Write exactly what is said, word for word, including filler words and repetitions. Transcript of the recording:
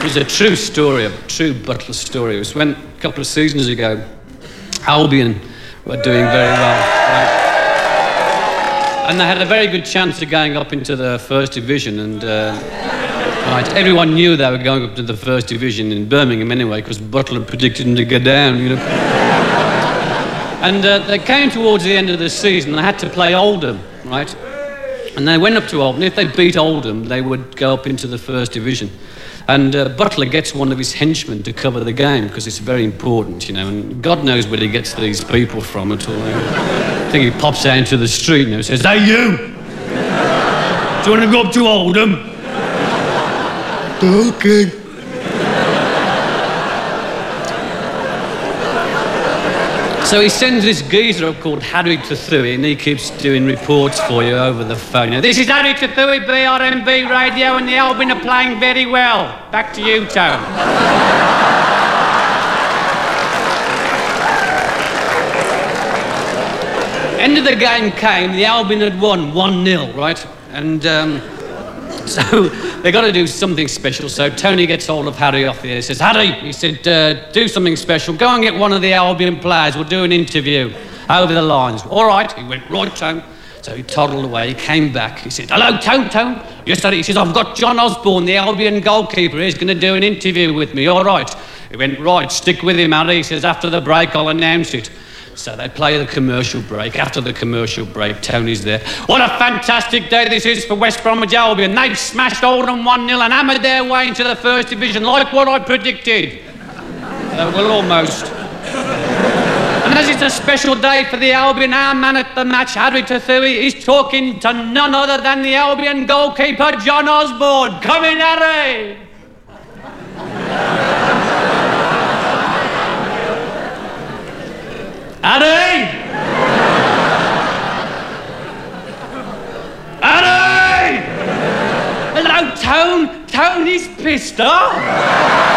was a true story, a true Butler story. It was when, a couple of seasons ago, Albion were doing very well. Right? And they had a very good chance of going up into the First Division, and uh, right, everyone knew they were going up to the First Division in Birmingham anyway, because Butler predicted them to go down, you know. And uh, they came towards the end of the season, they had to play Oldham, right? And they went up to Oldham. If they beat Oldham, they would go up into the First Division. And uh, Butler gets one of his henchmen to cover the game because it's very important, you know, and God knows where he gets these people from at all. I think he pops out into the street and says, "Hey, you! Do you want to go up to Oldham?" "Okay." So he sends this geezer up called Harry Tathui, and he keeps doing reports for you over the phone. Now, "This is Harry Tathui, B R M B Radio, and the Albion are playing very well. Back to you, Tone." End of the game came, the Albion had won one nil, right? And um, so they got to do something special. So Tony gets hold of Harry off the air. He says, "Harry," he said, uh, "do something special. Go and get one of the Albion players. We'll do an interview over the lines." "All right." He went, "Right, Tone." So he toddled away. He came back. He said, "Hello, Tone, Tone." "Yes, sir." He says, "I've got John Osborne, the Albion goalkeeper. He's going to do an interview with me." "All right." He went, "Right, stick with him, Harry." He says, "After the break, I'll announce it." So they play the commercial break. After the commercial break, Tony's there. "What a fantastic day this is for West Bromwich Albion. They've smashed Oldham one nil and hammered their way into the First Division, like what I predicted." Uh, well, almost. "And as it's a special day for the Albion, our man at the match, Harry Tathui, is talking to none other than the Albion goalkeeper, John Osborne. Come in, Harry." "Harry! Harry! Hello, Tone. Tony's pissed off."